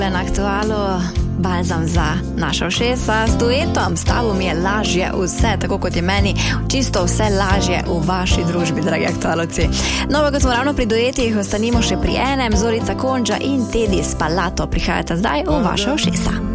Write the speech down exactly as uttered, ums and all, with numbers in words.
Na aktualu balzam za naša ušesa s duetom. S tabo mi je lažje vse, tako kot je meni čisto vse lažje v vaši družbi, dragi aktualovci. No, kot smo ravno pri duetih, ostanimo še pri enem. Zorica Konča in Tedi Spalato prihajata zdaj v vaša ušesa.